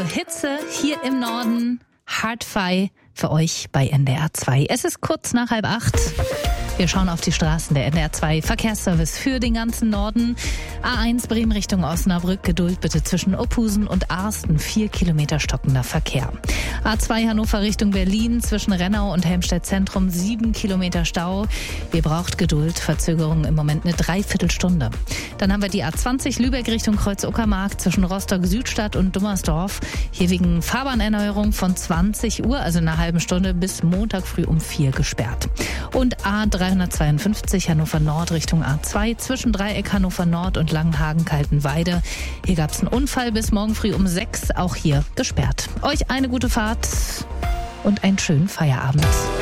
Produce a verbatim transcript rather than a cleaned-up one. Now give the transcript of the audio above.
Hitze hier im Norden, Hardfi für euch bei N D R zwei. Es ist kurz nach halb acht. Wir schauen auf die Straßen der N D R zwei Verkehrsservice für den ganzen Norden. A eins Bremen Richtung Osnabrück, Geduld bitte zwischen Opphusen und Arsten, vier Kilometer stockender Verkehr. A zwei Hannover Richtung Berlin, zwischen Rennau und Helmstedt Zentrum, sieben Kilometer Stau. Ihr braucht Geduld, Verzögerung im Moment eine Dreiviertelstunde. Dann haben wir die A zwanzig Lübeck Richtung Kreuz-Uckermark, zwischen Rostock-Südstadt und Dummersdorf. Hier wegen Fahrbahnerneuerung von zwanzig Uhr, also einer halben Stunde, bis Montag früh um vier gesperrt. Und A dreihundertzweiundfünfzig Hannover Nord Richtung A zwei, zwischen Dreieck Hannover Nord und Langenhagen-Kaltenweide. Hier gab es einen Unfall bis morgen früh um sechs, auch hier gesperrt. Euch eine gute Fahrt und einen schönen Feierabend.